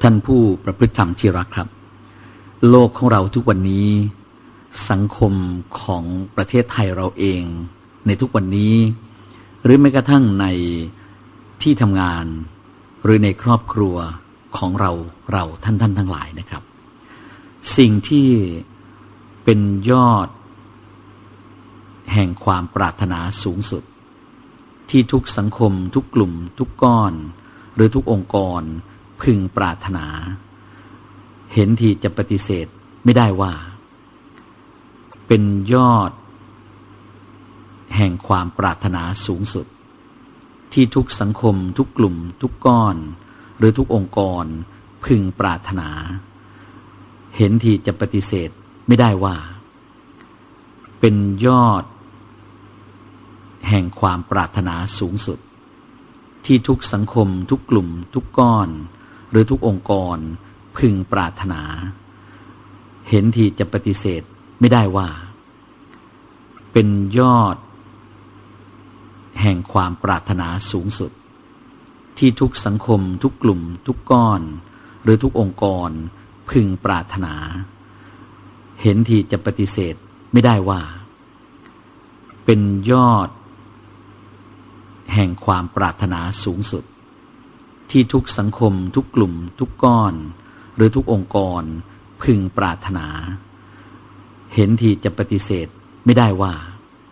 ท่านผู้ประพฤติธรรมที่รักครับโลกของเราทุกวันนี้สังคมของประเทศไทยเราเองในทุกวันนี้หรือแม้กระทั่งในที่ทำงานหรือในครอบครัวของเราท่านทั้งหลายนะครับสิ่งที่เป็นยอดแห่งความปรารถนาสูงสุดที่ทุกสังคมทุกกลุ่มทุกก้อนหรือทุกองค์กรพึงปรารถนาเห็นที่จะปฏิเสธไม่ได้ว่าเป็นยอดแห่งความปรารถนาสูงสุดที่ทุกสังคมทุกกลุ่มทุกก้อนหรือทุกองค์กรพึงปรารถนาเห็นที่จะปฏิเสธไม่ได้ว่าเป็นยอดแห่งความปรารถนาสูงสุดที่ทุกสังคมทุกกลุ่มทุกก้อนหรือทุกองค์กรพึงปรารถนาเห็นที่จะปฏิเสธไม่ได้ว่าเป็นยอดแห่งความปรารถนาสูงสุดที่ทุกสังคมทุกกลุ่มทุกก้อนหรือทุกองค์กรพึงปรารถนาเห็นที่จะปฏิเสธไม่ได้ว่าเป็นยอดแห่งความปรารถนาสูงสุดที่ทุกสังคมทุกกลุ่มทุกก้อนหรือทุกองค์กรพึงปรารถนาเห็นที่จะปฏิเสธไม่ได้ว่า